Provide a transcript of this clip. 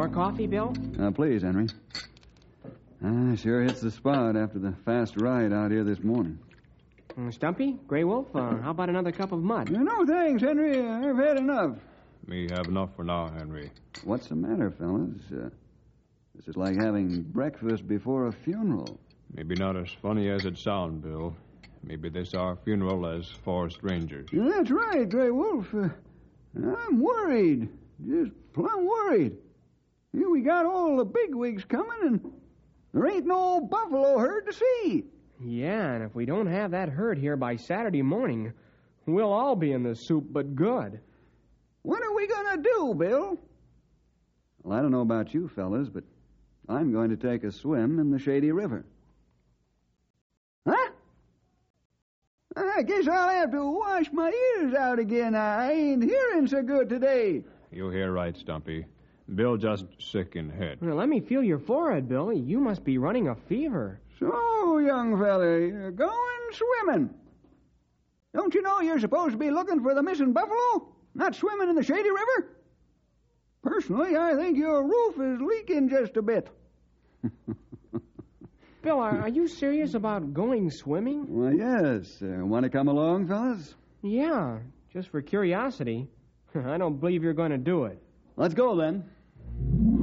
More coffee, Bill? Please, Henry. Sure hits the spot after the fast ride out here this morning. Stumpy, Grey Wolf, how about another cup of mud? No, thanks, Henry. I've had enough. Me have enough for now, Henry. What's the matter, fellas? This is like having breakfast before a funeral. Maybe not as funny as it sound, Bill. Maybe this our funeral as four strangers. That's right, Grey Wolf. I'm worried. Just plumb worried. Here we got all the bigwigs coming, and there ain't no buffalo herd to see. Yeah, and if we don't have that herd here by Saturday morning, we'll all be in the soup, but good. What are we going to do, Bill? Well, I don't know about you fellas, but I'm going to take a swim in the Shady River. Huh? I guess I'll have to wash my ears out again. I ain't hearing so good today. You hear right, Stumpy. Bill just sick in head. Well, let me feel your forehead, Bill. You must be running a fever. So, young fella, you're going swimming. Don't you know you're supposed to be looking for the missing buffalo, not swimming in the Shady River? Personally, I think your roof is leaking just a bit. Bill, are you serious about going swimming? Well, yes. Want to come along, fellas? Yeah, just for curiosity. I don't believe you're going to do it. Let's go, then.